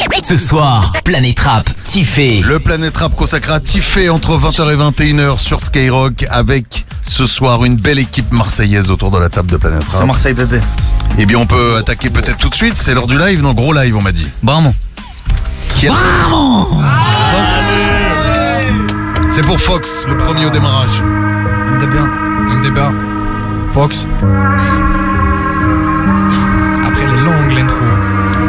Ce soir, Planète Rap, Tiffé. Le Planète Rap consacré à Tiffé entre 20h et 21h sur Skyrock avec ce soir une belle équipe marseillaise autour de la table de Planète Rap. C'est Marseille bébé. Eh bien on peut attaquer peut-être tout de suite, c'est l'heure du live, non gros live on m'a dit. Bravo. C'est pour Fox, le premier au démarrage. On était bien. On départ. Fox.